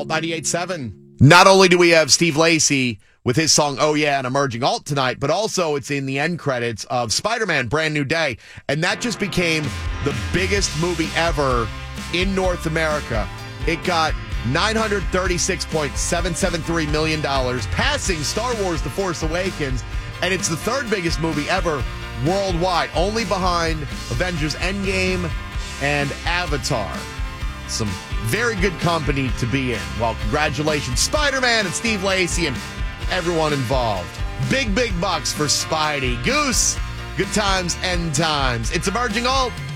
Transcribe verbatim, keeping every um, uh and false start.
Alt ninety-eight point seven. Not only do we have Steve Lacy with his song Oh Yeah and Emerging Alt tonight, but also it's in the end credits of Spider-Man Brand New Day. And that just became the biggest movie ever in North America. It got nine hundred thirty-six point seven seven three million dollars, passing Star Wars The Force Awakens. And it's the third biggest movie ever worldwide, only behind Avengers Endgame and Avatar. Some very good company to be in. Well, congratulations, Spider-Man and Steve Lacy and everyone involved. Big, big bucks for Spidey. Goose, good times, end times. It's Emerging Alt.